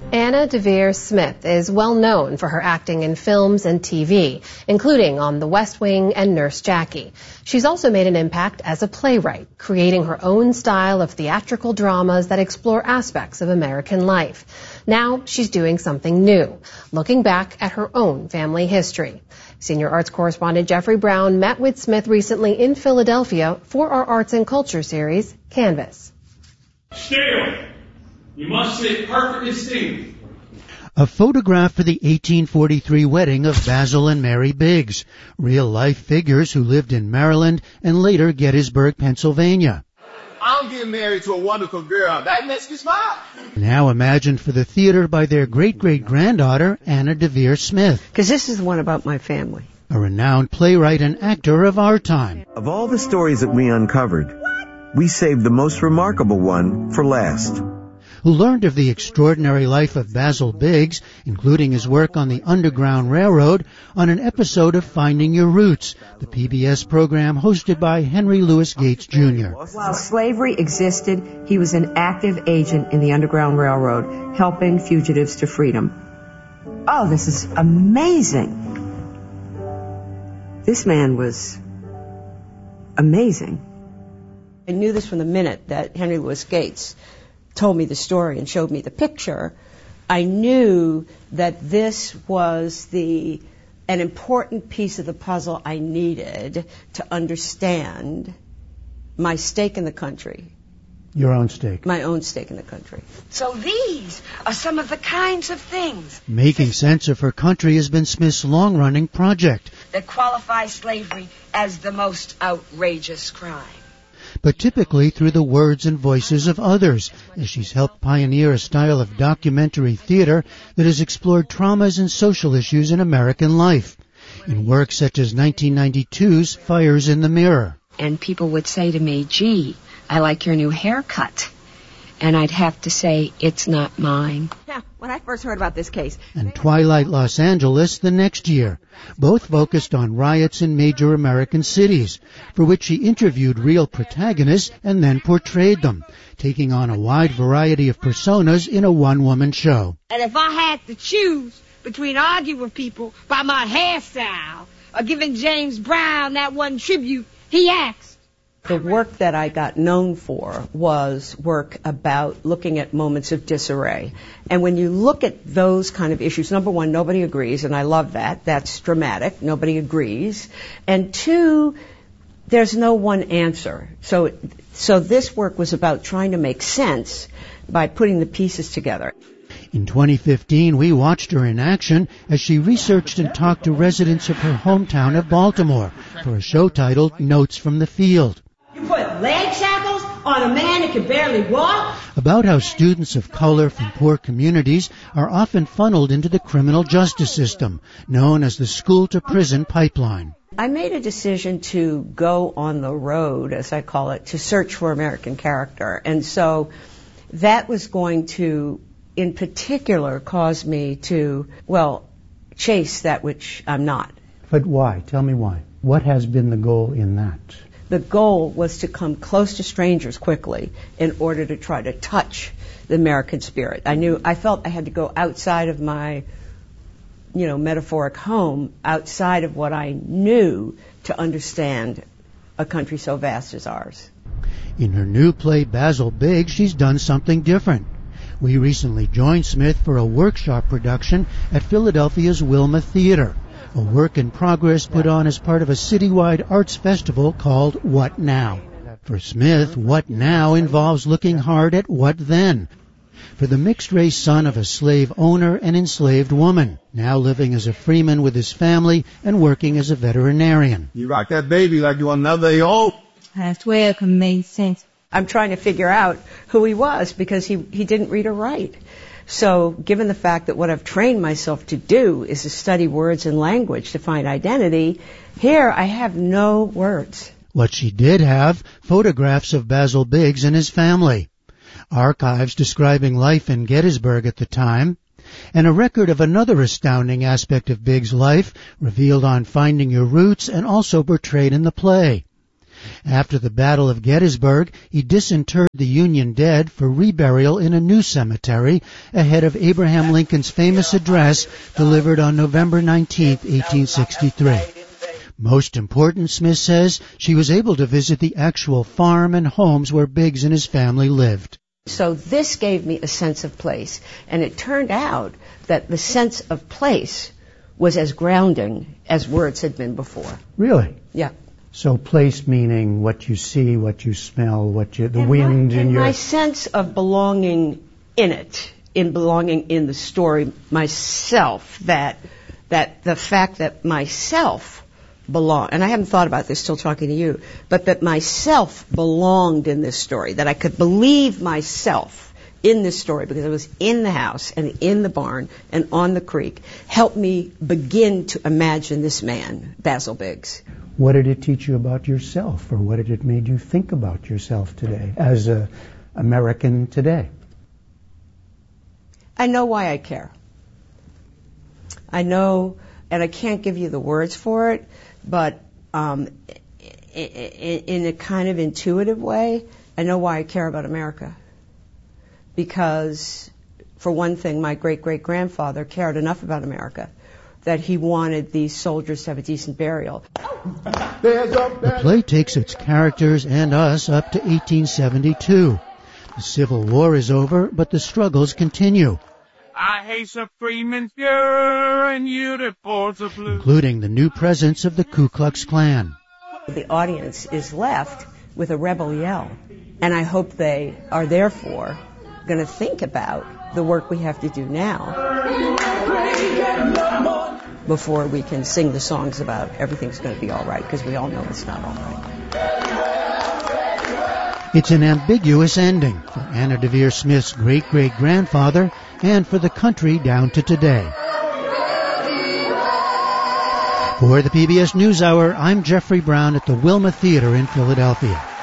Anna Deavere Smith is well known for her acting in films and TV, including on The West Wing and Nurse Jackie. She's also made an impact as a playwright, creating her own style of theatrical dramas that explore aspects of American life. Now she's doing something new, looking back at her own family history. Senior arts correspondent Jeffrey Brown met with Smith recently in Philadelphia for our Arts and Culture series, Canvas. Still, you must sit perfectly still. A photograph for the 1843 wedding of Basil and Mary Biggs, real-life figures who lived in Maryland and later Gettysburg, Pennsylvania. I'm getting married to a wonderful girl. That makes me smile. Now imagined for the theater by their great-great-granddaughter, Anna Deavere Smith. Because this is the one about my family. A renowned playwright and actor of our time. Of all the stories that we uncovered, we saved the most remarkable one for last. Who learned of the extraordinary life of Basil Biggs, including his work on the Underground Railroad, on an episode of Finding Your Roots, the PBS program hosted by Henry Louis Gates, Jr. While slavery existed, he was an active agent in the Underground Railroad, helping fugitives to freedom. Oh, this is amazing. This man was amazing. I knew this from the minute that Henry Louis Gates told me the story and showed me the picture. I knew that this was an important piece of the puzzle I needed to understand my stake in the country. Your own stake. My own stake in the country. So these are some of the kinds of things. Making sense of her country has been Smith's long-running project. That qualify slavery as the most outrageous crime. But typically through the words and voices of others, as she's helped pioneer a style of documentary theater that has explored traumas and social issues in American life, in works such as 1992's Fires in the Mirror. And people would say to me, gee, I like your new haircut. And I'd have to say, it's not mine. Now, when I first heard about this case... And Twilight Los Angeles the next year, both focused on riots in major American cities, for which she interviewed real protagonists and then portrayed them, taking on a wide variety of personas in a one-woman show. And if I had to choose between arguing with people by my hairstyle or giving James Brown that one tribute he asked, the work that I got known for was work about looking at moments of disarray. And when you look at those kind of issues, number one, nobody agrees, and I love that. That's dramatic. Nobody agrees. And two, there's no one answer. So this work was about trying to make sense by putting the pieces together. In 2015, we watched her in action as she researched and talked to residents of her hometown of Baltimore for a show titled Notes from the Field. You put leg shackles on a man that can barely walk? About how students of color from poor communities are often funneled into the criminal justice system, known as the school-to-prison pipeline. I made a decision to go on the road, as I call it, to search for American character. And so that was going to, in particular, cause me to, chase that which I'm not. But why? Tell me why. What has been the goal in that? The goal was to come close to strangers quickly in order to try to touch the American spirit. I felt I had to go outside of my, metaphoric home, outside of what I knew to understand a country so vast as ours. In her new play, Basil Biggs, she's done something different. We recently joined Smith for a workshop production at Philadelphia's Wilma Theater, a work in progress put on as part of a citywide arts festival called What Now? For Smith, What Now involves looking hard at what then. For the mixed-race son of a slave owner and enslaved woman, now living as a freeman with his family and working as a veterinarian. You rock that baby like you another day old. That's where it made sense. I'm trying to figure out who he was because he didn't read or write. So given the fact that what I've trained myself to do is to study words and language to find identity, here I have no words. What she did have, photographs of Basil Biggs and his family, archives describing life in Gettysburg at the time, and a record of another astounding aspect of Biggs' life revealed on Finding Your Roots and also portrayed in the play. After the Battle of Gettysburg, he disinterred the Union dead for reburial in a new cemetery ahead of Abraham Lincoln's famous address delivered on November 19, 1863. Most important, Smith says, she was able to visit the actual farm and homes where Biggs and his family lived. So this gave me a sense of place, and it turned out that the sense of place was as grounding as words had been before. Really? Yeah. So place meaning what you see, what you smell, the wind in your... My sense of belonging in it, in belonging in the story myself, that the fact that myself belonged, and I haven't thought about this till talking to you, but that myself belonged in this story, that I could believe myself in this story because I was in the house and in the barn and on the creek, helped me begin to imagine this man, Basil Biggs. What did it teach you about yourself, or what did it made you think about yourself today, as an American today? I know why I care. I know, and I can't give you the words for it, but in a kind of intuitive way, I know why I care about America. Because, for one thing, my great-great-grandfather cared enough about America that he wanted these soldiers to have a decent burial. The play takes its characters and us up to 1872. The Civil War is over, but the struggles continue. I hate Sir Freeman's girl and you the boards of blue. Including the new presence of the Ku Klux Klan. The audience is left with a rebel yell. And I hope they are therefore going to think about the work we have to do now before we can sing the songs about everything's going to be all right, because we all know it's not all right. It's an ambiguous ending for Anna Deavere Smith's great-great-grandfather and for the country down to today. For the PBS NewsHour, I'm Jeffrey Brown at the Wilma Theater in Philadelphia.